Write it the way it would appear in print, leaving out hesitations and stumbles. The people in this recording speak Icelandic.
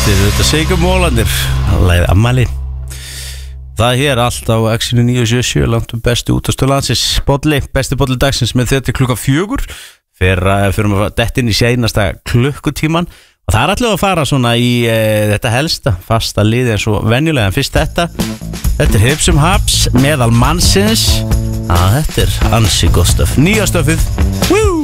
Þetta Sigur Mólandir Læði ammæli Það hér allt á X-inu 977 Langt bestu útastöð landsins Bolli, besti bolli dagsins með þetta klukka 4 Fyrir að detta inn í seinasta klukkutíman Og það allir að fara svona í þetta helsta Fasta liði eins og venjulega En fyrst þetta Hipsum Haps meðal mannsins Þetta ansi gott stöf Nýja stöfið Woo!